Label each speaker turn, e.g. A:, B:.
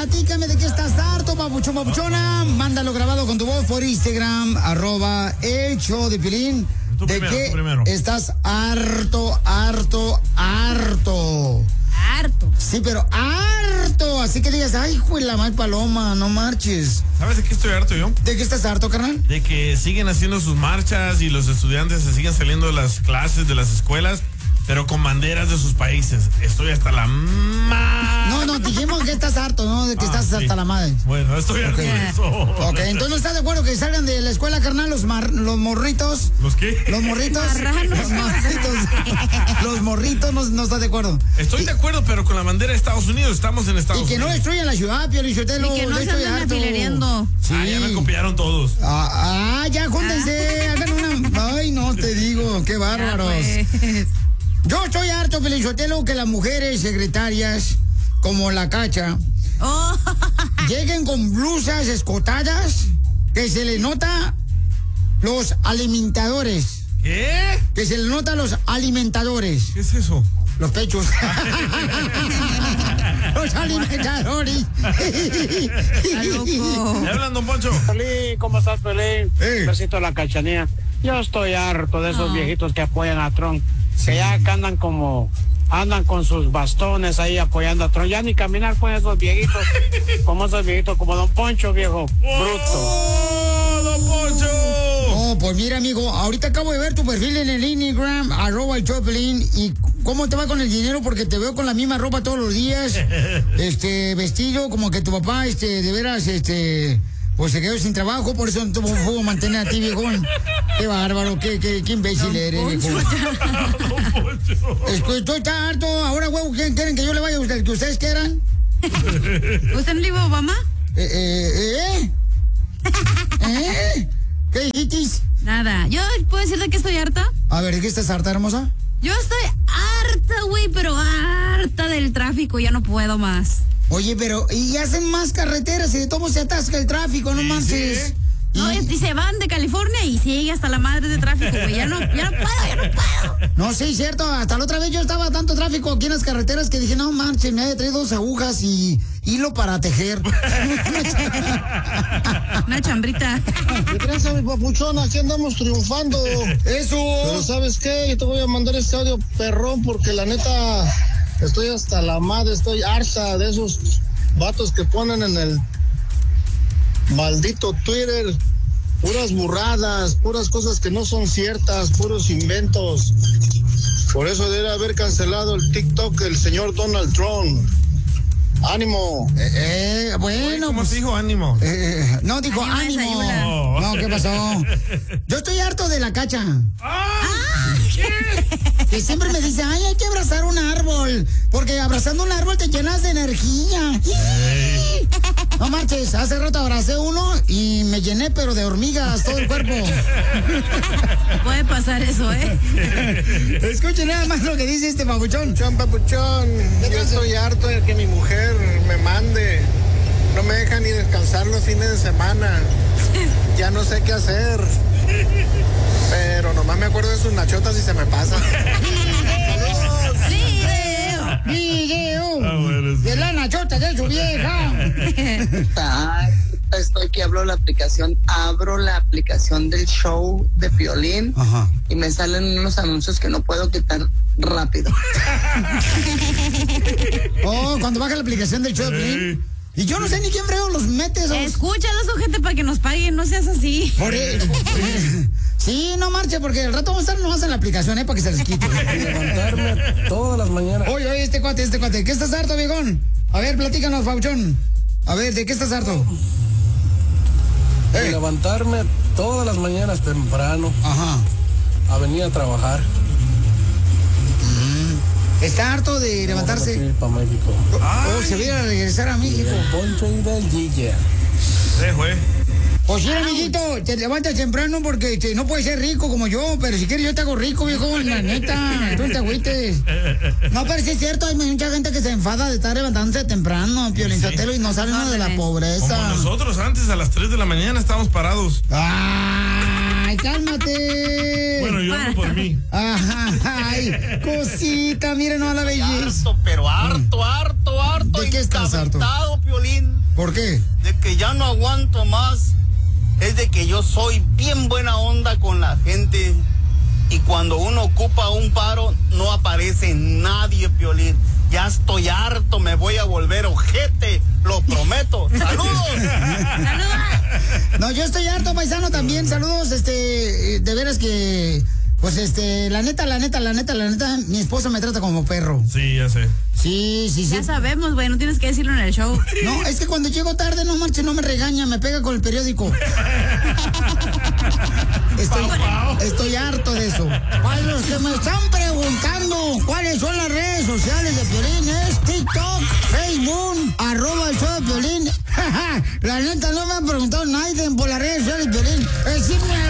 A: platícame de qué estás harto, papuchón, papuchona. Mándalo grabado con tu voz por Instagram, @el show de Piolín. ¿De qué estás harto?
B: Harto.
A: Sí, pero harto. Así que digas, ay, hijo de la mal paloma, no marches.
C: ¿Sabes de qué estoy harto yo?
A: ¿De qué estás harto, carnal?
C: De que siguen haciendo sus marchas y los estudiantes se siguen saliendo de las clases, de las escuelas, pero con banderas de sus países. Estoy hasta la madre.
A: No, dijimos que estás harto, ¿no? De que estás hasta la madre.
C: Bueno, estoy harto de eso.
A: Ok, entonces ¿no estás de acuerdo que salgan de la escuela, carnal, los morritos?
C: ¿Los qué?
A: Los morritos. Los morritos, no estás de acuerdo.
C: Estoy de acuerdo, pero con la bandera de Estados Unidos. Estamos en Estados Unidos.
A: Y que no destruyan la ciudad, Piolín Sotelo.
B: Y que no se anden apilereando.
A: Sí.
C: Ya me copiaron todos.
A: Ya, júntense, hagan una... Ay, no, te digo, qué bárbaros. Pues. Yo estoy harto, Piolín Sotelo, que las mujeres secretarias, como la Cacha, lleguen con blusas escotadas, que se les nota los alimentadores.
C: ¿Qué?
A: Que se les nota los alimentadores.
C: ¿Qué es eso?
A: Los pechos. Los alimentadores.
C: ¿Me hablan, don Poncho?
D: Pelín, ¿cómo estás, Pelín? Un besito a la Cachanía. Yo estoy harto de esos viejitos que apoyan a Trump. Sí. Que ya andan con sus bastones ahí apoyando a Trump. Ya ni caminar pueden esos viejitos. Como esos viejitos, como don Poncho, viejo. Bruto.
C: ¡Oh, don Poncho!
A: Oh, pues mira, amigo, ahorita acabo de ver tu perfil en el Instagram, @el Choplin, y cómo te va con el dinero, porque te veo con la misma ropa todos los días, vestido como que tu papá, de veras, pues se quedó sin trabajo, por eso no pudo mantener a ti, viejón. Qué bárbaro, qué imbécil eres, viejo. Estoy tan harto, ahora, huevo, ¿quieren que yo le vaya a usted, que ustedes quieran?
B: ¿Usted no le iba a Obama?
A: ¿Qué dijiste?
B: Nada. ¿Yo puedo decir de qué estoy harta?
A: A ver, ¿de qué estás harta, hermosa?
B: Yo estoy harta, güey, pero harta del tráfico. Ya no puedo más.
A: Oye, pero y hacen más carreteras y de todo se atasca el tráfico, no manches.
B: No, y se van de California y sigue hasta la madre de tráfico, güey. Ya no puedo.
A: No, sí, cierto. Hasta la otra vez yo estaba tanto tráfico aquí en las carreteras que dije, no manches, me he traído 2 agujas y hilo para tejer.
B: Una chambrita.
D: ¿Qué crees, mi papuchón? Aquí andamos triunfando.
A: Eso.
D: Pero ¿sabes qué? Yo te voy a mandar este audio perrón porque la neta estoy hasta la madre, estoy harta de esos vatos que ponen en el maldito Twitter puras burradas, puras cosas que no son ciertas, puros inventos. Por eso debe haber cancelado el TikTok el señor Donald Trump. ¡Ánimo!
A: Bueno.
C: ¿Cómo se dijo ánimo?
A: No, dijo ánimo. No, ¿qué pasó? Yo estoy harto de la Cacha. Que siempre me dice, ay, hay que abrazar un árbol, porque abrazando un árbol te llenas de energía. No marches, hace rato abracé uno y me llené, pero de hormigas todo el cuerpo.
B: Puede pasar eso,
A: Escuchen nada más lo que dice este papuchón.
D: Papuchón, yo estoy harto de que mi mujer me mande. No me deja ni descansar los fines de semana. Ya no sé qué hacer. Pero nomás me acuerdo de sus nachotas y se me pasa.
A: ¡Video!
C: Bueno, sí.
A: De la nachota de su vieja.
E: Estoy que abro la aplicación del show de Piolín.
A: Ajá.
E: Y me salen unos anuncios que no puedo quitar rápido.
A: Cuando baja la aplicación del show de Piolín. Y yo no sé ni quién frego los mete esos.
B: Escúchalos, gente, para que nos paguen, no seas así.
A: Sí, no marche, porque el rato vamos a estar nomás en la aplicación, para que se les quite.
D: Levantarme todas las mañanas.
A: Oye, este cuate. ¿Qué estás harto, viejón? A ver, platícanos, Pauchón. A ver, ¿de qué estás harto?
D: Levantarme todas las mañanas temprano.
A: Ajá.
D: A venir a trabajar.
A: ¿Está harto de levantarse?
D: Para México.
A: Se viene a regresar a México.
D: Del Poncho y del Gille.
C: Güey.
A: Pues sí, amiguito, te levantas temprano porque no puedes ser rico como yo, pero si quieres yo te hago rico, viejo, la neta, tú te agüites. No, pero sí es cierto, hay mucha gente que se enfada de estar levantándose temprano, Piolín Sotelo, y no sabe uno de la pobreza.
C: Como nosotros antes, a las 3 de la mañana estábamos parados.
A: ¡Ay, cálmate!
C: Bueno, yo hablo por mí.
A: Ay, cosita, miren, no la belleza.
F: Harto, pero harto.
A: ¿De qué estás harto?
F: Piolín.
A: ¿Por qué?
F: De que ya no aguanto más. Es de que yo soy bien buena onda con la gente. Y cuando uno ocupa un paro, no aparece nadie, Piolín. Ya estoy harto, me voy a volver ojete, lo prometo. ¡Saludos!
B: ¡Saludos!
A: No, yo estoy harto, paisano, también. Saludos, de veras que... Pues la neta, mi esposa me trata como perro.
C: Sí, ya sé.
A: Sí.
B: Ya sabemos, güey, no tienes que decirlo en el show.
A: No, es que cuando llego tarde, no marche, no me regaña, me pega con el periódico. Estoy harto de eso. Para los que me están preguntando cuáles son las redes sociales de Piolín, es TikTok, Facebook, @el show de Piolín. La neta, no me han preguntado nadie por las redes sociales de Piolín.